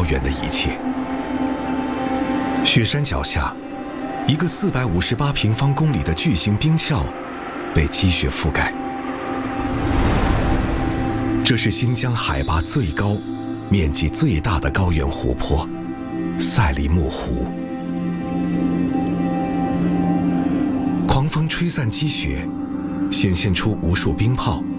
原的一切。雪山脚下，一个458平方公里的巨型冰壳被积雪覆盖。这是新疆海拔最高、面积最大的高原湖泊——赛里木湖。狂风吹散积雪，显现出无数冰泡，